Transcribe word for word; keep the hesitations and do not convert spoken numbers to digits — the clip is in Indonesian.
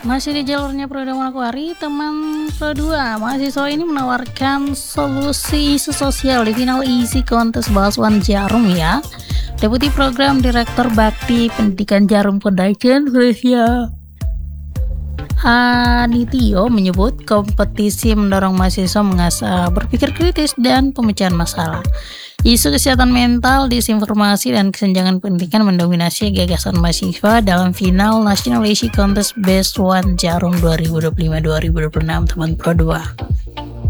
Masih di jalurnya Pro dua Manokwari, teman Pro dua, mahasiswa ini menawarkan solusi isu sosial di final isi kontes Basuhan Jarum ya. Deputi Program Direktur Bakti Pendidikan Jarum Foundation, Felicia Anitio menyebut kompetisi mendorong mahasiswa mengasah berpikir kritis dan pemecahan masalah. Isu kesehatan mental, disinformasi, dan kesenjangan pendidikan mendominasi gagasan mahasiswa dalam final National Issue Contest Best One Jarum dua ribu dua puluh lima dua ribu dua puluh enam teman Pro dua.